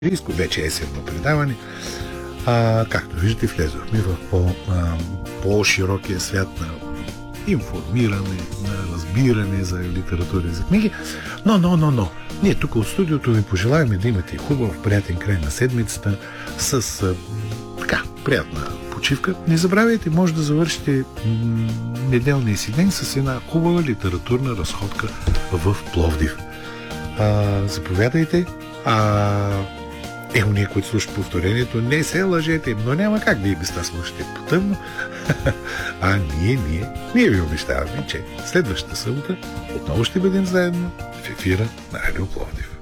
Риско вече есенно предаване. Както виждате, влезохме в по-широкия свят на информиране, на разбиране за литература и за книги. Но. Ние тук от студиото ви пожелаваме да имате хубав, приятен край на седмицата с приятна почивка. Не забравяйте, може да завършите неделния си ден с една хубава литературна разходка в Пловдив. Заповядайте. Уния, които слушат повторението, не се лъжете, но няма как вие без това слушате потъмно. Ние ви обещаваме, че следващата събота отново ще бъдем заедно в ефира на Радио Пловдив.